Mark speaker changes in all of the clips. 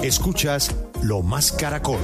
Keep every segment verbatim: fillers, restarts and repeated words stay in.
Speaker 1: Escuchas Lo Más Caracol.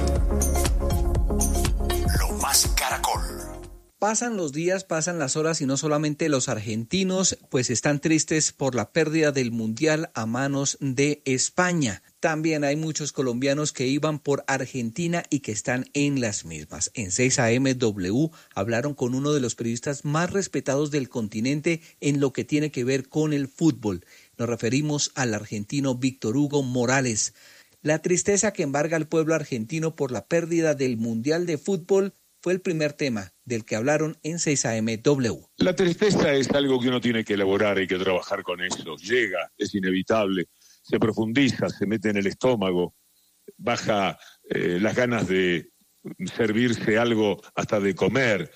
Speaker 1: Lo Más Caracol.
Speaker 2: Pasan los días, pasan las horas y no solamente los argentinos pues están tristes por la pérdida del Mundial a manos de España. También hay muchos colombianos que iban por Argentina y que están en las mismas. En seis A M W hablaron con uno de los periodistas más respetados del continente en lo que tiene que ver con el fútbol. Nos referimos al argentino Víctor Hugo Morales. La tristeza que embarga al pueblo argentino por la pérdida del Mundial de Fútbol fue el primer tema del que hablaron en seis A M W.
Speaker 3: La tristeza es algo que uno tiene que elaborar, hay que trabajar con eso. Llega, es inevitable, se profundiza, se mete en el estómago, baja eh, las ganas de servirse algo hasta de comer.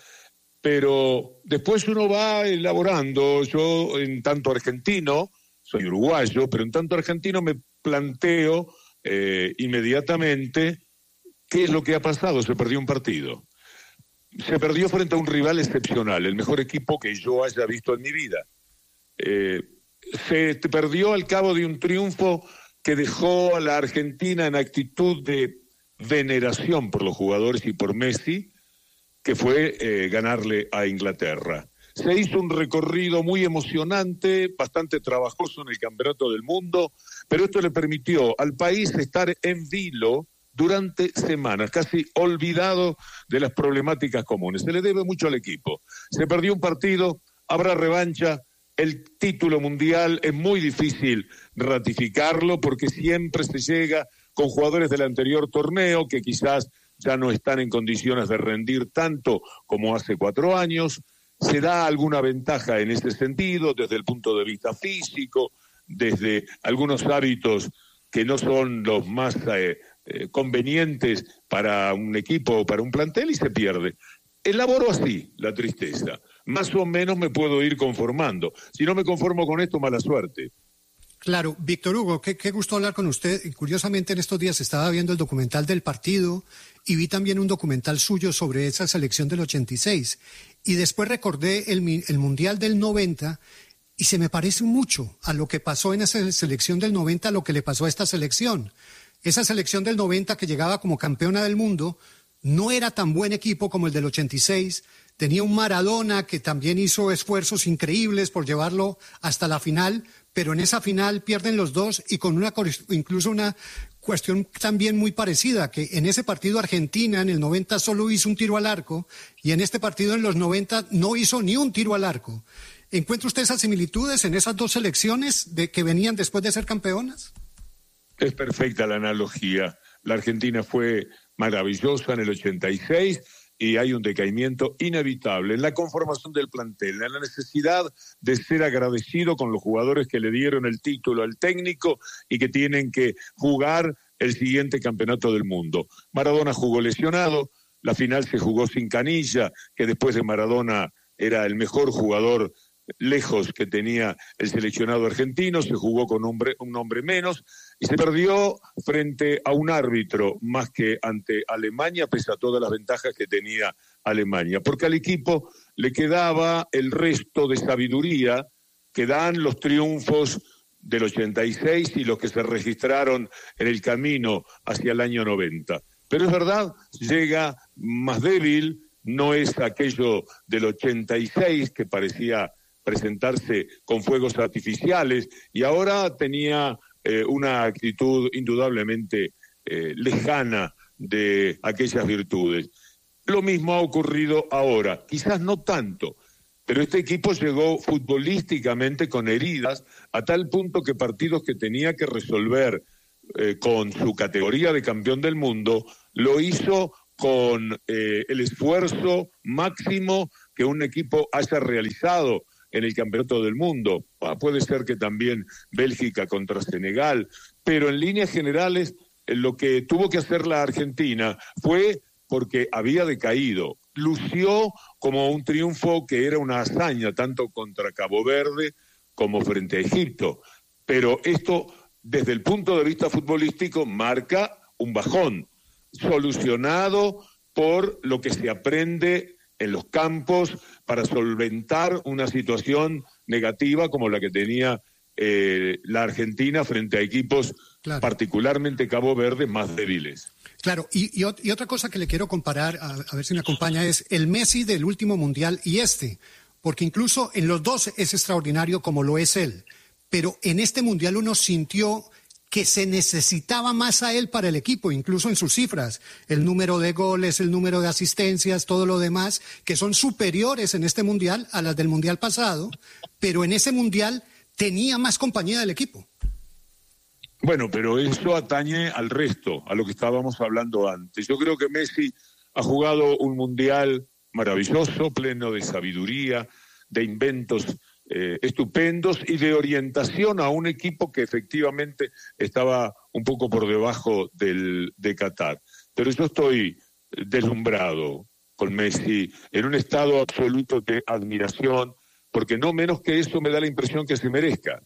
Speaker 3: Pero después uno va elaborando. Yo, en tanto argentino, soy uruguayo, pero en tanto argentino me planteo eh, inmediatamente qué es lo que ha pasado. Se perdió un partido. Se perdió frente a un rival excepcional, el mejor equipo que yo haya visto en mi vida. Eh, se perdió al cabo de un triunfo que dejó a la Argentina en actitud de veneración por los jugadores y por Messi, que fue eh, ganarle a Inglaterra. Se hizo un recorrido muy emocionante, bastante trabajoso en el Campeonato del Mundo, pero esto le permitió al país estar en vilo durante semanas, casi olvidado de las problemáticas comunes. Se le debe mucho al equipo. Se perdió un partido, habrá revancha. El título mundial es muy difícil ratificarlo porque siempre se llega con jugadores del anterior torneo que quizás ya no están en condiciones de rendir tanto como hace cuatro años. Se da alguna ventaja en ese sentido desde el punto de vista físico, desde algunos hábitos que no son los más eh, eh, convenientes para un equipo o para un plantel y se pierde. Elaboro así la tristeza. Más o menos me puedo ir conformando. Si no me conformo con esto, mala suerte.
Speaker 4: Claro, Víctor Hugo, qué, qué gusto hablar con usted. Y curiosamente en estos días estaba viendo el documental del partido y vi también un documental suyo sobre esa selección del ochenta y seis. Y después recordé el, el Mundial del noventa y se me parece mucho a lo que pasó en esa selección del noventa, a lo que le pasó a esta selección. Esa selección del noventa que llegaba como campeona del mundo no era tan buen equipo como el del ochenta y seis. Tenía un Maradona que también hizo esfuerzos increíbles por llevarlo hasta la final, pero en esa final pierden los dos y con una incluso una cuestión también muy parecida, que en ese partido Argentina en el noventa solo hizo un tiro al arco y en este partido en los noventa no hizo ni un tiro al arco. ¿Encuentra usted esas similitudes en esas dos selecciones de que venían después de ser campeonas?
Speaker 3: Es perfecta la analogía. La Argentina fue maravillosa en el ochenta y seis y hay un decaimiento inevitable en la conformación del plantel, en la necesidad de ser agradecido con los jugadores que le dieron el título al técnico y que tienen que jugar el siguiente campeonato del mundo. Maradona jugó lesionado, la final se jugó sin Canilla, que después de Maradona era el mejor jugador lejos que tenía el seleccionado argentino, se jugó con un hombre, un hombre menos y se perdió frente a un árbitro más que ante Alemania, pese a todas las ventajas que tenía Alemania, porque al equipo le quedaba el resto de sabiduría que dan los triunfos del ochenta y seis y los que se registraron en el camino hacia el año noventa. Pero es verdad, llega más débil, no es aquello del ochenta y seis que parecía presentarse con fuegos artificiales y ahora tenía eh, una actitud indudablemente eh, lejana de aquellas virtudes. Lo mismo ha ocurrido ahora, quizás no tanto, pero este equipo llegó futbolísticamente con heridas a tal punto que partidos que tenía que resolver eh, con su categoría de campeón del mundo, lo hizo con eh, el esfuerzo máximo que un equipo haya realizado en el Campeonato del Mundo. Ah, puede ser que también Bélgica contra Senegal, pero en líneas generales eh, lo que tuvo que hacer la Argentina fue porque había decaído. Lució como un triunfo que era una hazaña, tanto contra Cabo Verde como frente a Egipto. Pero esto, desde el punto de vista futbolístico, marca un bajón, solucionado por lo que se aprende en los campos para solventar una situación negativa como la que tenía eh, la Argentina frente a equipos, claro, particularmente Cabo Verde, más débiles.
Speaker 4: Claro, y, y, y otra cosa que le quiero comparar, a, a ver si me acompaña, es el Messi del último Mundial y este, porque incluso en los dos es extraordinario como lo es él, pero en este Mundial uno sintió que se necesitaba más a él para el equipo, incluso en sus cifras, el número de goles, el número de asistencias, todo lo demás, que son superiores en este Mundial a las del Mundial pasado, pero en ese Mundial tenía más compañía del equipo.
Speaker 3: Bueno, pero eso atañe al resto, a lo que estábamos hablando antes. Yo creo que Messi ha jugado un mundial maravilloso, pleno de sabiduría, de inventos eh, estupendos y de orientación a un equipo que efectivamente estaba un poco por debajo del, de Qatar. Pero yo estoy deslumbrado con Messi, en un estado absoluto de admiración, porque no menos que eso me da la impresión que se merezca.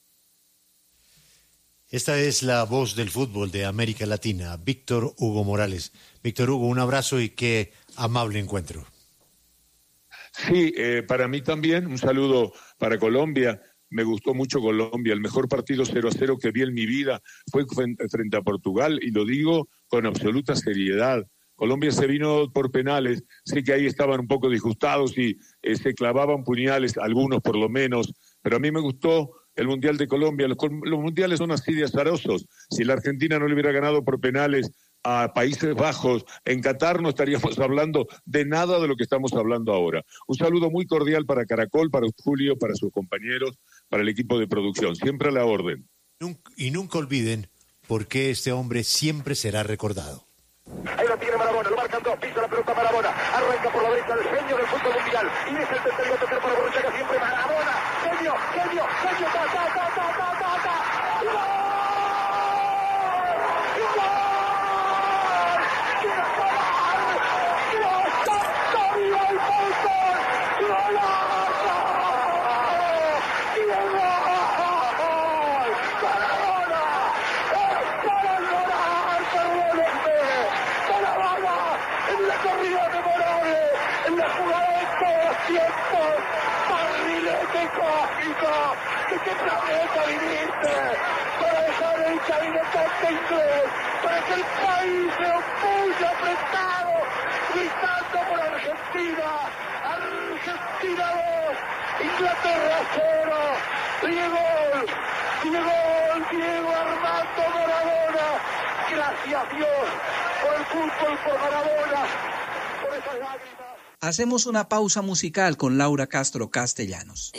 Speaker 5: Esta es la voz del fútbol de América Latina, Víctor Hugo Morales. Víctor Hugo, un abrazo y qué amable encuentro.
Speaker 3: Sí, eh, para mí también, un saludo para Colombia. Me gustó mucho Colombia. El mejor partido cero a cero que vi en mi vida fue frente a Portugal, y lo digo con absoluta seriedad. Colombia se vino por penales, sí que ahí estaban un poco disgustados y eh, se clavaban puñales, algunos por lo menos, pero a mí me gustó el Mundial de Colombia. Los, los mundiales son así de azarosos. Si la Argentina no le hubiera ganado por penales a Países Bajos en Qatar, no estaríamos hablando de nada de lo que estamos hablando ahora. Un saludo muy cordial para Caracol, para Julio, para sus compañeros, para el equipo de producción. Siempre a la orden.
Speaker 5: Y nunca olviden por qué este hombre siempre será recordado.
Speaker 6: Ahí lo tiene Maradona, lo marcan dos, pisa la pelota Maradona, arranca por la derecha el genio del fútbol mundial, y es el tercero a tocar para Borruchaga, siempre Maradona, genio, genio, genio, ta, ta, ta, ta, ta, ta, ta, ¡gol! ¿De qué planeta viniste? Para dejar el cabinetante inglés, para que el país se opulle apretado, gritando por Argentina. Argentina dos, Inglaterra cero. Diego, Diego, Diego Armando Maradona. Gracias Dios por el fútbol, por Maradona, por esas lágrimas.
Speaker 2: Hacemos una pausa musical con Laura Castro Castellanos.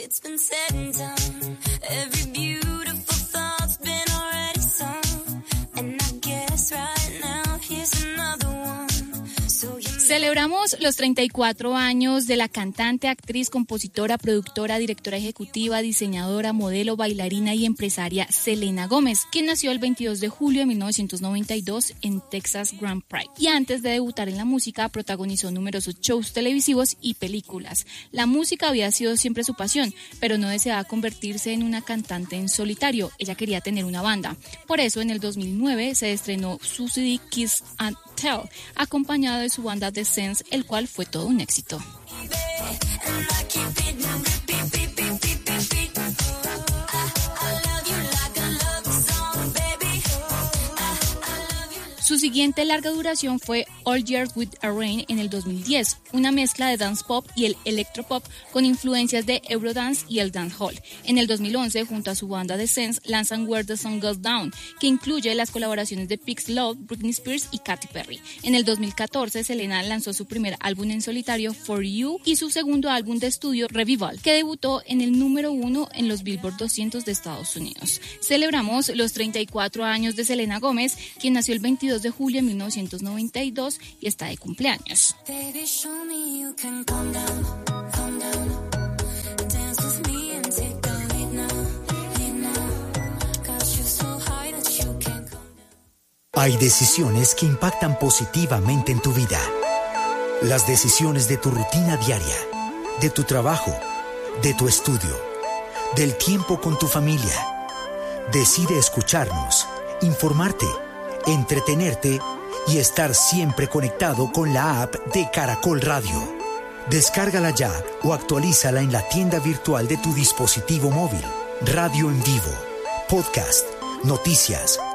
Speaker 7: Celebramos los treinta y cuatro años de la cantante, actriz, compositora, productora, directora ejecutiva, diseñadora, modelo, bailarina y empresaria Selena Gómez, quien nació el veintidós de julio de mil novecientos noventa y dos en Texas Grand Prix. Y antes de debutar en la música, protagonizó numerosos shows televisivos y películas. La música había sido siempre su pasión, pero no deseaba convertirse en una cantante en solitario. Ella quería tener una banda. Por eso, en el dos mil nueve se estrenó su C D Kiss and Tell, acompañado de su banda The Sense, el cual fue todo un éxito. Su siguiente larga duración fue All Years with a Rain en el dos mil diez, una mezcla de dance pop y el electropop con influencias de Eurodance y el dancehall. En el dos mil once, junto a su banda The Sense, lanzan Where the Sun Goes Down, que incluye las colaboraciones de Pix Love, Britney Spears y Katy Perry. En el dos mil catorce, Selena lanzó su primer álbum en solitario, For You, y su segundo álbum de estudio, Revival, que debutó en el número uno en los Billboard doscientos de Estados Unidos. Celebramos los treinta y cuatro años de Selena Gómez, quien nació el veintidós de julio de mil novecientos noventa y dos y está de cumpleaños.
Speaker 8: Hay decisiones que impactan positivamente en tu vida. Las decisiones de tu rutina diaria, de tu trabajo, de tu estudio, del tiempo con tu familia. Decide escucharnos, informarte, entretenerte y estar siempre conectado con la app de Caracol Radio. Descárgala ya o actualízala en la tienda virtual de tu dispositivo móvil. Radio en vivo, podcast, noticias,